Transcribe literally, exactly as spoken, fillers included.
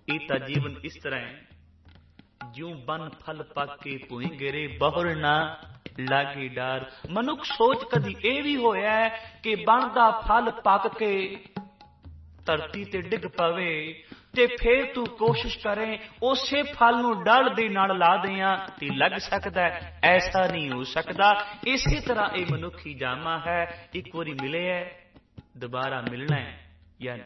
ਇਹ ਤਾਂ ਜੀਵਨ ਇਸ ਤਰ੍ਹਾਂ ਹੈ, ਜਿਉਂ ਬਨ ਫਲ ਪਾਕੇ ਭੂਇ ਗਿਰੇ, ਬਹੁਰ ਨਾ ਲਾਗੇ ਡਾਰ। ਮਨੁੱਖ ਸੋਚ ਕਦੀ ਇਹ ਵੀ ਹੋਇਆ ਕਿ ਬਣਦਾ ਫਲ ਪੱਕ ਕੇ ਧਰਤੀ ਤੇ ਡਿੱਗ ਪਵੇ ਤੇ ਫੇਰ ਤੂੰ ਕੋਸ਼ਿਸ਼ ਕਰੇ ਉਸੇ ਫਲ ਨੂੰ ਡਲ ਦੇ ਨਾਲ ਲਾ ਦਿਆਂ ਤੇ ਲੱਗ ਸਕਦਾ? ਐਸਾ ਨਹੀਂ ਹੋ ਸਕਦਾ। ਇਸੇ ਤਰ੍ਹਾਂ ਇਹ ਮਨੁੱਖੀ ਜਾਮਾ ਹੈ, ਇੱਕ ਵਾਰੀ ਮਿਲਿਆ ਦੁਬਾਰਾ ਮਿਲਣਾ ਹੈ ਜਾਂ